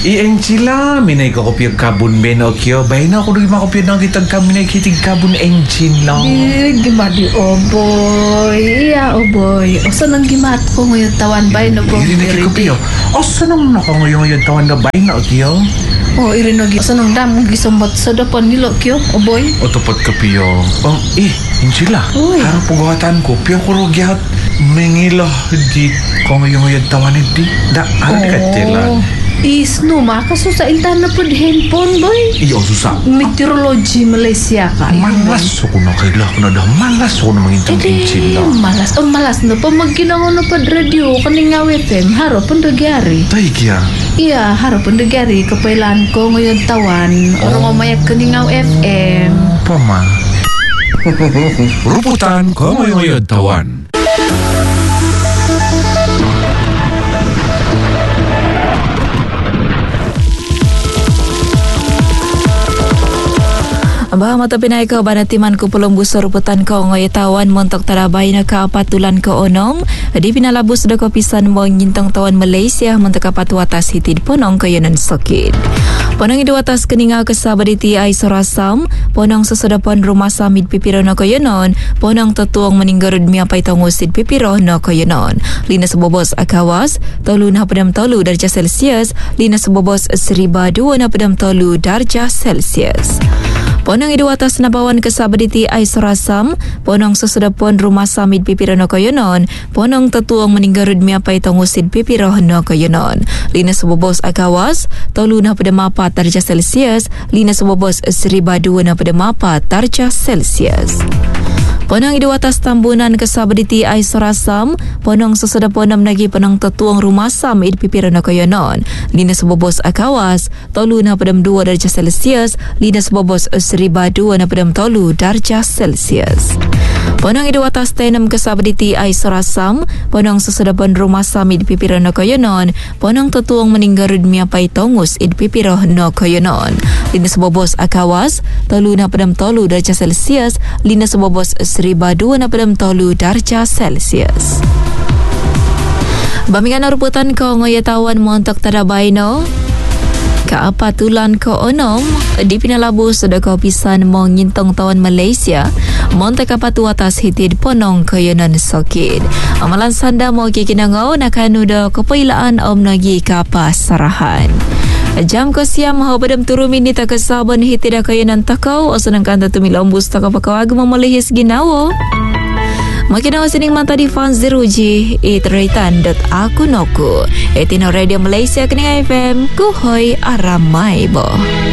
Angela, minay ko kopya kabun benokyo. Bay na ako naging makopya ng kitag kami na ikitig kabun Angela. Gimadi boy. Iya boy. Oso nang gimat ko ngayon tawan bay no boy. Iri na kopya. Oso nang nakangayon ngayon tawan na bay na kyo. Irinogi. Oso nang dam gisambot sa dapan nilo kyo. Boy. O tapat kapyo. Angela. Harap pagawatan ko. Piyo ko rogyat. Mengilo di ko ngayon tawan di. Da, ano ka tilan? Isno makasusa intan na po handphone boy. Iyo susah. Meteorology Malaysia ka. Malas ako na kaila ko na dah. Malas ako na mangintang Angela. Malas na pa magkinangon na pa radio kaning nga FM harap pandagari. Tay kya. Iya, harap pandagari kapailan ko ngayon tawan. Orang mamayak kaning nga FM. Pama. Ruputan ko ngayon tawan. Bah mata pinay ko banatiman ko pulong buso ruputan ko ngoy tawan montok tarabay na kaapatulan ko onong di pinalabos da ko pisan mo ngintong tawan Malaysia montok kapatuatas hitid ponong ko yanan sakit. Ponong iduatas keninga kasabadi ti ay sorasam ponong sasudapon rumah samid pipiro na ko yanon ponong tatuang meninggarud miapay tangusid pipiro na ko yanon. Lina subobos akawas tolu na padam tolu darjah Celsius lina subobos 1,200 na padam tolu darjah Celsius. Ponong iduatas nabawan kasabaditi ay sorasam, ponong susudapon rumah samid pipiro no kayonon, ponong tatuang meninggarud miapay tangusid pipiro no kayonon. Lina subobos akawas, tolu na padamapa darjah Celsius, lina subobos 1,200 na padamapa darjah Celsius. Ponong iduatas tambunan kasabaditi ay sorasam, ponong susudapon nagi ponong tatuang rumah samid pipiro no kayonon. Lina subobos akawas, tolu na padam 2 darjah Celsius, lina subobos 1,200 na padam tolu darjah Celsius. Ponong iduatas tenam kasabaditi ay sorasam, ponong susudapon rumah samid pipiro no kayonon, ponong tatuang meninggarud miapay tongus id pipiro no kayonon. Lina subobos akawas, tolu na padam tolu darjah Celsius, lina subobos 1,200 na padam tolu darjah Celsius. Bamingan na ruputan ko ngayatawan mo untuk tarabay no? Kaapatulan ko onong di pinalabos da ko pisan mo ngintong tawan Malaysia monte kapatuatas hitid ponong kayonan sakit. Amalan sanda mo kikinangaw na kanuda kapailaan om nagi kapasarahan. Jam ko siya maho padam 3 minit kasaban hitid kayonan takaw o sanang kanta tumilombus ta kapakawag mamalihis ginawo. Makinawa sining manta di fans zeruji itraitan.aku noku. Etino Radio Malaysia kening FM kuhoy aramay bo.